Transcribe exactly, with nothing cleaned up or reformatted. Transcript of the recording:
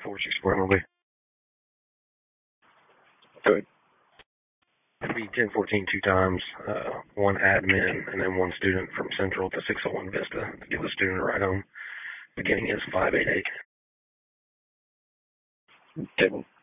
four six four M L B. Go ahead. It'd be ten fourteen two times, uh, one admin, and then one student from Central to six oh one Vista to give the student a ride home. Beginning is five eight eight. Kevin.